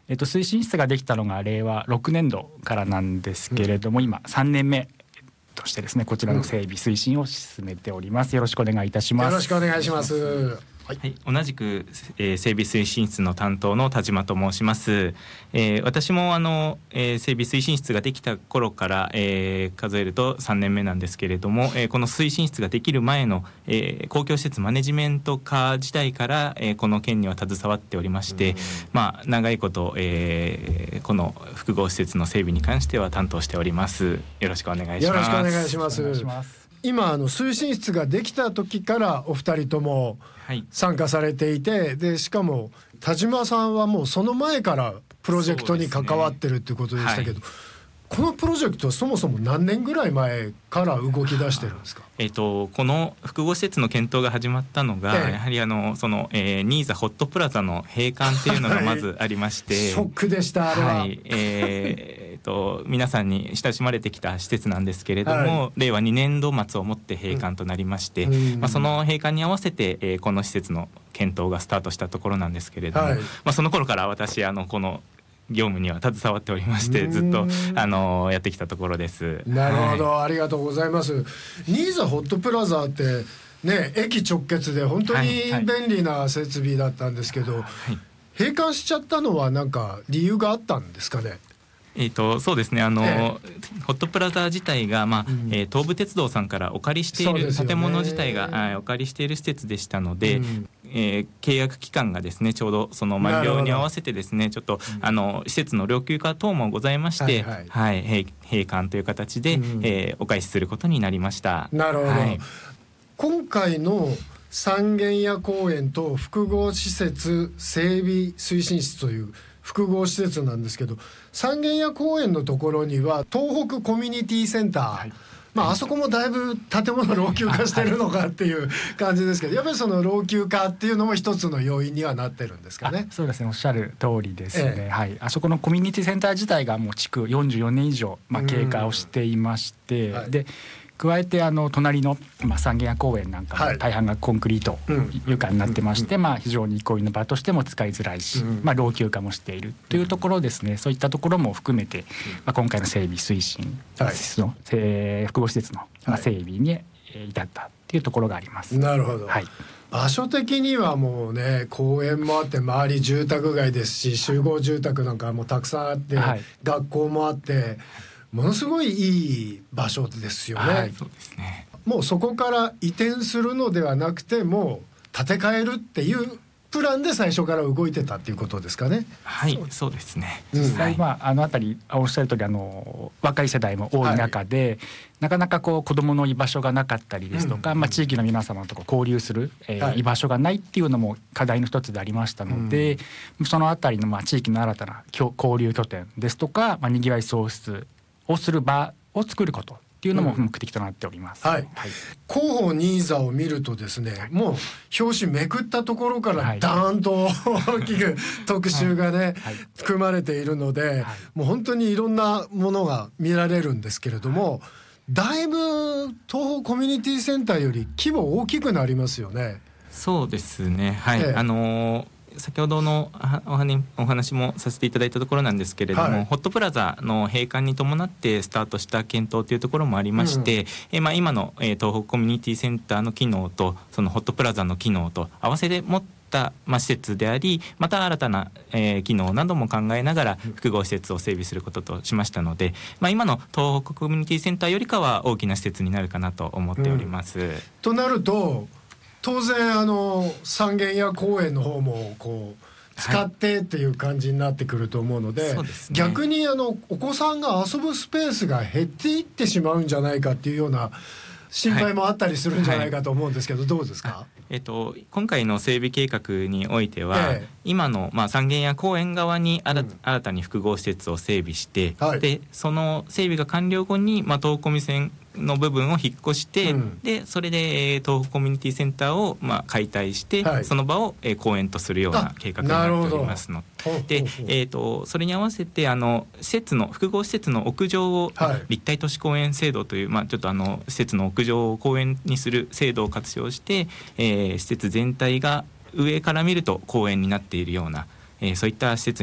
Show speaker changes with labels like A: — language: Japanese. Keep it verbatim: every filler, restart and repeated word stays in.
A: えっと、推進室ができたのがれいわろくねんどからなんですけれども、うん、今さんねんめとしてですね、こちらの整備推進を進めております。よろしくお願いいたします。
B: よろしくお願いします。
C: はいはい、同じく、えー、整備推進室の担当の田島と申します。えー、私もあの、えー、整備推進室ができた頃から、えー、数えるとさんねんめなんですけれども、えー、この推進室ができる前の、えー、公共施設マネジメント課時代から、えー、この件には携わっておりまして、まあ、長いこと、えー、この複合施設の整備に関しては担当しております。よろしくお願いします。
B: よろしくお願いします。今あの推進室ができた時からお二人とも参加されていて、はい、でしかも田島さんはもうその前からプロジェクトに関わってるっていうことでしたけど、このプロジェクトはそもそも何年ぐらい前から動き出してるんですか？
C: えー、とこの複合施設の検討が始まったのが、ええ、やはりあのその、えー、ニーザホットプラザの閉館っていうのがまずありまして、はい、
B: ショックでしたあれは、
C: はい、えー、と皆さんに親しまれてきた施設なんですけれども、はい、れいわにねんど末をもって閉館となりまして、うんまあ、その閉館に合わせて、えー、この施設の検討がスタートしたところなんですけれども、はいまあ、その頃から私あのこの業務には携わっておりまして、ずっとあのやってきたところです。
B: なるほど、はい、ありがとうございます。ニーザホットプラザってね、駅直結で本当に便利な設備だったんですけど、はいはい、閉館しちゃったのは何か理由があったんですかね？
C: えー、とそうですね、あの、ええ、ホットプラザ自体が、まあうんえー、東武鉄道さんからお借りしている、建物自体がお借りしている施設でしたので、うんえー、契約期間がですねちょうどその満了に合わせてですねちょっと、うん、あの施設の老朽化等もございまして、はいはいはい、閉, 閉館という形で、うんえー、お返しすることになりました。
B: なるほど、はい、今回の三軒屋公園と複合施設整備推進室という複合施設なんですけど、三軒屋公園のところには東北コミュニティセンター、はいまあ、あそこもだいぶ建物老朽化してるのかっていう感じですけど、やっぱりその老朽化っていうのも一つの要因にはなってるんですかね？
A: そうですね、おっしゃる通りですね、ええはい、あそこのコミュニティセンター自体がもう築よんじゅうよねん以上、まあ、経過をしていまして、はい、で加えてあの隣の、まあ、三軒屋公園なんかも大半がコンクリート床になってまして、はいうんまあ、非常に憩いの場としても使いづらいし、うんまあ、老朽化もしているというところですね。そういったところも含めて、まあ、今回の整備推進、はいのえー、複合施設の、まあ、整備に至ったというところがあります。
B: なるほど、はい、場所的にはもうね公園もあって周り住宅街ですし、集合住宅なんかもたくさんあって、はい、学校もあってものすごいいい場所ですよね、
C: はい、そうですね。
B: もうそこから移転するのではなくてもう建て替えるっていうプランで最初から動いてたっていうことですかね？
C: はい、そうですね。
A: 実際、まあ、あのあたりおっしゃる通りあの若い世代も多い中で、はい、なかなかこう子どもの居場所がなかったりですとか、うんまあ、地域の皆様と交流する、えーはい、居場所がないっていうのも課題の一つでありましたので、うん、そのあたりのまあ地域の新たな交流拠点ですとか、まあ、にぎわい創出をする場を作ることっていうのも目的となっております、
B: うんはいはい、広報ニーザを見るとですね、もう表紙めくったところからダーンと大きく特集がね、はいはい、組まれているので、はい、もう本当にいろんなものが見られるんですけれども、はい、だいぶ東北コミュニティセンターより規模大きくなりますよね？
C: そうですね、はい、ええ、あのー先ほどのお話もさせていただいたところなんですけれども、はい、ホットプラザの閉館に伴ってスタートした検討というところもありまして、うんえまあ、今の東北コミュニティセンターの機能とそのホットプラザの機能と合わせて持ったまあ施設であり、また新たなえ機能なども考えながら複合施設を整備することとしましたので、まあ、今の東北コミュニティセンターよりかは大きな施設になるかなと思っております、うん、
B: となると当然あの三軒屋公園の方もこう使ってっていう感じになってくると思うので、はい、そうですね、逆にあのお子さんが遊ぶスペースが減っていってしまうんじゃないかっていうような心配もあったりするんじゃないかと思うんですけど、はい、どうですか？
C: えっと、今回の整備計画においては、ええ、今の、まあ、三軒屋公園側に新、うん、新たに複合施設を整備して、はい、でその整備が完了後に、まあ、東北コミ線の部分を引っ越して、うん、でそれで東北コミュニティセンターを、まあ、解体して、はい、その場を、えー、公園とするような計画になっておりますので、えー、とそれに合わせてあの施設の複合施設の屋上を、はい、立体都市公園制度という、まあ、ちょっとあの施設の屋上を公園にする制度を活用して、えー、施設全体が上から見ると公園になっているような、えー、そういった施設に